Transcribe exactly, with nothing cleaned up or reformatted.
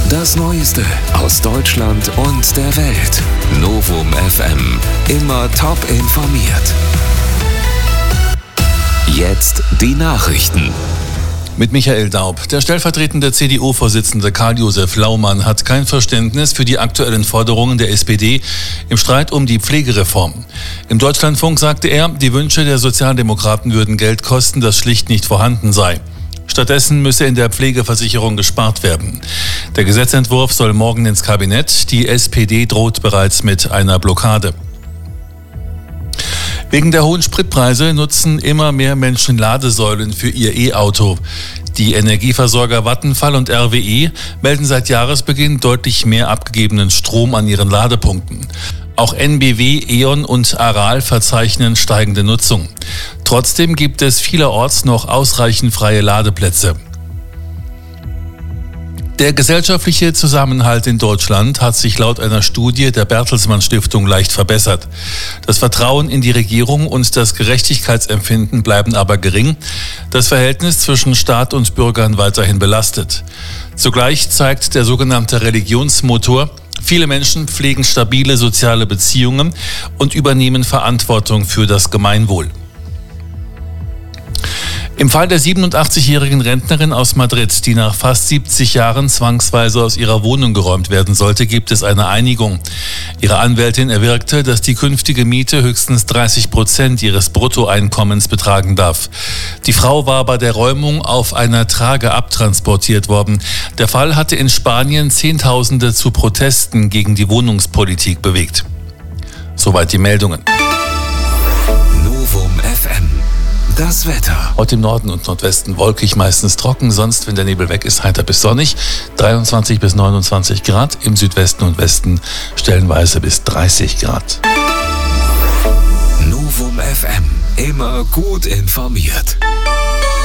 Das Neueste aus Deutschland und der Welt. Novum F M. Immer top informiert. Jetzt die Nachrichten. Mit Michael Daub. Der stellvertretende C D U-Vorsitzende Karl-Josef Laumann hat kein Verständnis für die aktuellen Forderungen der S P D im Streit um die Pflegereform. Im Deutschlandfunk sagte er, die Wünsche der Sozialdemokraten würden Geld kosten, das schlicht nicht vorhanden sei. Stattdessen müsse in der Pflegeversicherung gespart werden. Der Gesetzentwurf soll morgen ins Kabinett. Die S P D droht bereits mit einer Blockade. Wegen der hohen Spritpreise nutzen immer mehr Menschen Ladesäulen für ihr E-Auto. Die Energieversorger Vattenfall und R W E melden seit Jahresbeginn deutlich mehr abgegebenen Strom an ihren Ladepunkten. Auch N B W, E.ON und Aral verzeichnen steigende Nutzung. Trotzdem gibt es vielerorts noch ausreichend freie Ladeplätze. Der gesellschaftliche Zusammenhalt in Deutschland hat sich laut einer Studie der Bertelsmann Stiftung leicht verbessert. Das Vertrauen in die Regierung und das Gerechtigkeitsempfinden bleiben aber gering, das Verhältnis zwischen Staat und Bürgern weiterhin belastet. Zugleich zeigt der sogenannte Religionsmotor, viele Menschen pflegen stabile soziale Beziehungen und übernehmen Verantwortung für das Gemeinwohl. Im Fall der siebenundachtzigjährigen Rentnerin aus Madrid, die nach fast siebzig Jahren zwangsweise aus ihrer Wohnung geräumt werden sollte, gibt es eine Einigung. Ihre Anwältin erwirkte, dass die künftige Miete höchstens dreißig Prozent ihres Bruttoeinkommens betragen darf. Die Frau war bei der Räumung auf einer Trage abtransportiert worden. Der Fall hatte in Spanien Zehntausende zu Protesten gegen die Wohnungspolitik bewegt. Soweit die Meldungen. Novum F M. Das Wetter. Heute im Norden und Nordwesten wolkig, meistens trocken, sonst, wenn der Nebel weg ist, heiter bis sonnig. dreiundzwanzig bis neunundzwanzig Grad, im Südwesten und Westen stellenweise bis dreißig Grad. Novum F M. Immer gut informiert.